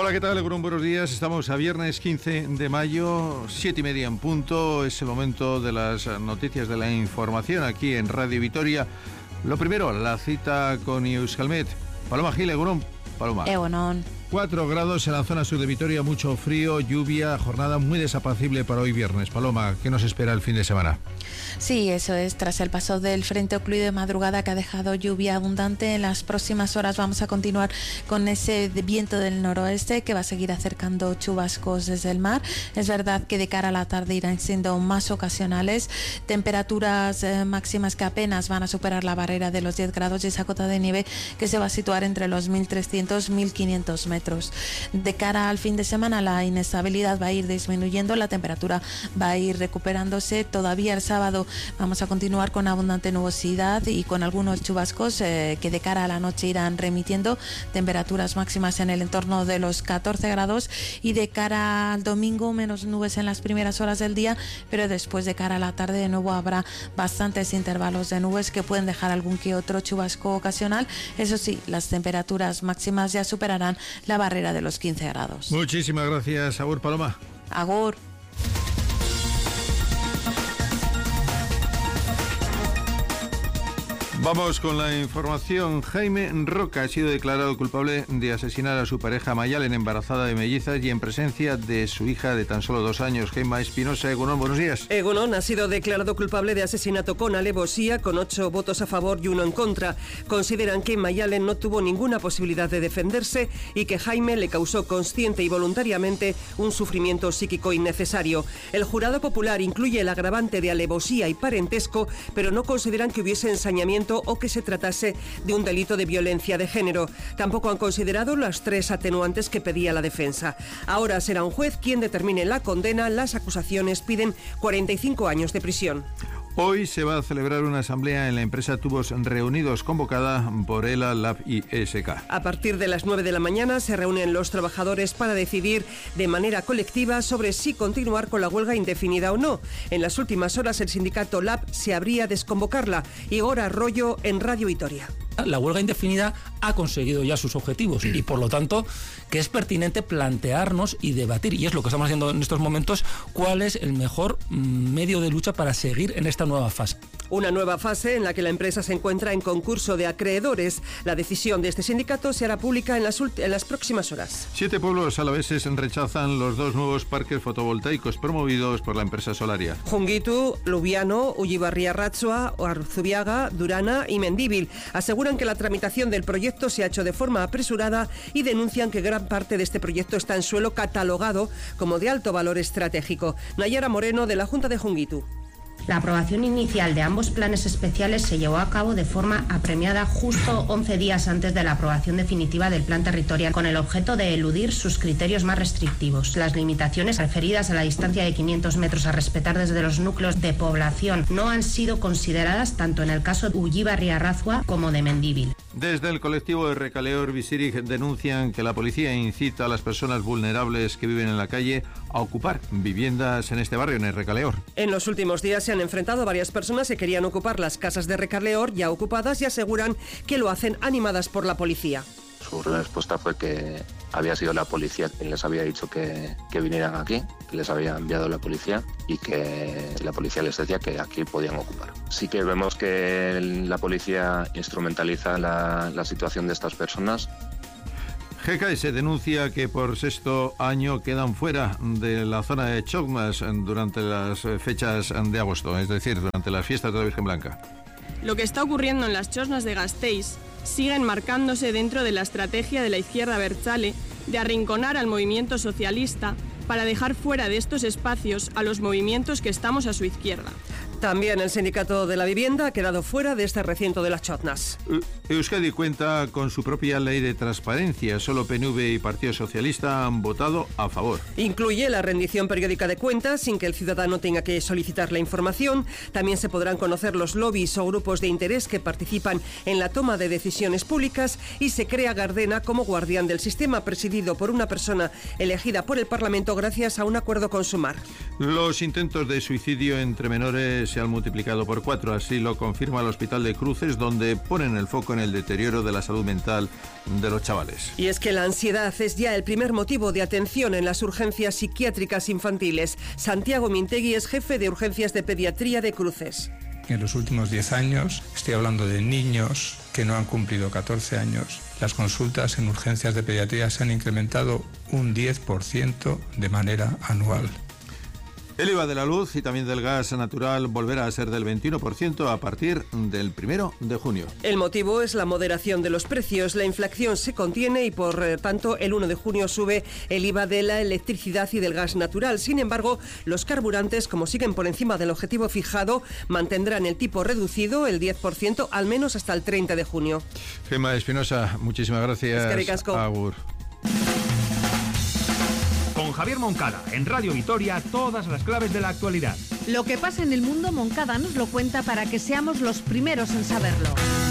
Hola, ¿qué tal? Buenos días. Estamos a viernes 15 de mayo, 7:30 en punto. Es el momento de las noticias de la información aquí en Radio Vitoria. Lo primero, la cita con Euskalmet. Paloma Gil, Egunon. Paloma. Egunon. 4 grados en la zona sur de Vitoria, mucho frío, lluvia, jornada muy desapacible para hoy viernes. Paloma, ¿qué nos espera el fin de semana? Sí, eso es. Tras el paso del frente ocluido de madrugada que ha dejado lluvia abundante, en las próximas horas vamos a continuar con ese viento del noroeste que va a seguir acercando chubascos desde el mar. Es verdad que de cara a la tarde irán siendo más ocasionales. Temperaturas máximas que apenas van a superar la barrera de los 10 grados y esa cota de nieve que se va a situar entre los 1.300 y 1.500 metros. De cara al fin de semana la inestabilidad va a ir disminuyendo, la temperatura va a ir recuperándose. Todavía el sábado vamos a continuar con abundante nubosidad y con algunos chubascos que de cara a la noche irán remitiendo. Temperaturas máximas en el entorno de los 14 grados y de cara al domingo menos nubes en las primeras horas del día, pero después de cara a la tarde de nuevo habrá bastantes intervalos de nubes que pueden dejar algún que otro chubasco ocasional. Eso sí, las temperaturas máximas ya superarán la barrera de los 15 grados. Muchísimas gracias, Agur, Paloma. Agur. Vamos con la información. Jaime Roca ha sido declarado culpable de asesinar a su pareja Mayalen, embarazada de mellizas y en presencia de su hija de tan solo 2 años. Gemma Espinosa, Egunon, buenos días. Egunon ha sido declarado culpable de asesinato con alevosía, con 8 votos a favor y 1 en contra. Consideran que Mayalen no tuvo ninguna posibilidad de defenderse y que Jaime le causó consciente y voluntariamente un sufrimiento psíquico innecesario. El jurado popular incluye el agravante de alevosía y parentesco, pero no consideran que hubiese ensañamiento o que se tratase de un delito de violencia de género. Tampoco han considerado las 3 atenuantes que pedía la defensa. Ahora será un juez quien determine la condena. Las acusaciones piden 45 años de prisión. Hoy se va a celebrar una asamblea en la empresa Tubos Reunidos, convocada por ELA, LAB y ESK. A partir de las 9 de la mañana se reúnen los trabajadores para decidir de manera colectiva sobre si continuar con la huelga indefinida o no. En las últimas horas el sindicato LAB se habría desconvocarla. Igor Arroyo en Radio Vitoria. La huelga indefinida ha conseguido ya sus objetivos y por lo tanto que es pertinente plantearnos y debatir, y es lo que estamos haciendo en estos momentos, cuál es el mejor medio de lucha para seguir en esta nueva fase. Una nueva fase en la que la empresa se encuentra en concurso de acreedores. La decisión de este sindicato se hará pública en las próximas horas. 7 pueblos alaveses rechazan los 2 nuevos parques fotovoltaicos promovidos por la empresa Solaria. Jungitu, Lubiano, Ullibarri-Arratzua, Arzubiaga, Durana y Mendíbil aseguran que la tramitación del proyecto se ha hecho de forma apresurada y denuncian que gran parte de este proyecto está en suelo catalogado como de alto valor estratégico. Nayara Moreno, de la Junta de Jungitu. La aprobación inicial de ambos planes especiales se llevó a cabo de forma apremiada justo 11 días antes de la aprobación definitiva del plan territorial, con el objeto de eludir sus criterios más restrictivos. Las limitaciones referidas a la distancia de 500 metros a respetar desde los núcleos de población no han sido consideradas tanto en el caso de Ullibarri-Arratzua como de Mendíbil. Desde el colectivo de Recaleor Visirig denuncian que la policía incita a las personas vulnerables que viven en la calle a ocupar viviendas en este barrio, en el Recaleor. En los últimos días se han enfrentado a varias personas que querían ocupar las casas de Recaleor ya ocupadas y aseguran que lo hacen animadas por la policía. Su respuesta fue que había sido la policía quien les había dicho que vinieran aquí, que les había enviado la policía y que la policía les decía que aquí podían ocupar. Sí que vemos que la policía instrumentaliza la situación de estas personas. GKS denuncia que por 6º año quedan fuera de la zona de Chocmas durante las fechas de agosto, es decir, durante las fiestas de la Virgen Blanca. Lo que está ocurriendo en las chosnas de Gasteiz sigue enmarcándose dentro de la estrategia de la izquierda abertzale de arrinconar al movimiento socialista para dejar fuera de estos espacios a los movimientos que estamos a su izquierda. También el Sindicato de la Vivienda ha quedado fuera de este recinto de las Chotnas. Euskadi cuenta con su propia ley de transparencia. Solo PNV y Partido Socialista han votado a favor. Incluye la rendición periódica de cuentas sin que el ciudadano tenga que solicitar la información. También se podrán conocer los lobbies o grupos de interés que participan en la toma de decisiones públicas y se crea Gardena como guardián del sistema, presidido por una persona elegida por el Parlamento gracias a un acuerdo con Sumar. Los intentos de suicidio entre menores se han multiplicado por 4, así lo confirma el Hospital de Cruces, donde ponen el foco en en el deterioro de la salud mental de los chavales. Y es que la ansiedad es ya el primer motivo de atención en las urgencias psiquiátricas infantiles. Santiago Mintegui es jefe de urgencias de pediatría de Cruces. En los últimos 10 años, estoy hablando de niños que no han cumplido 14 años, las consultas en urgencias de pediatría se han incrementado un 10% de manera anual. El IVA de la luz y también del gas natural volverá a ser del 21% a partir del 1 de junio. El motivo es la moderación de los precios. La inflación se contiene y, por tanto, el 1 de junio sube el IVA de la electricidad y del gas natural. Sin embargo, los carburantes, como siguen por encima del objetivo fijado, mantendrán el tipo reducido, el 10%, al menos hasta el 30 de junio. Gemma Espinosa, muchísimas gracias. Eskerrik asko. Agur. Con Javier Moncada, en Radio Vitoria, todas las claves de la actualidad. Lo que pasa en el mundo, Moncada nos lo cuenta para que seamos los primeros en saberlo.